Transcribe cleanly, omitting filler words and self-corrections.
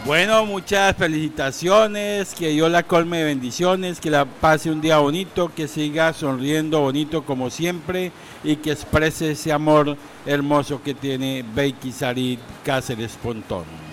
Bueno, muchas felicitaciones, que Dios la colme de bendiciones, que la pase un día bonito, que siga sonriendo bonito como siempre y que exprese ese amor hermoso que tiene Becky Sarit Cáceres Pontón.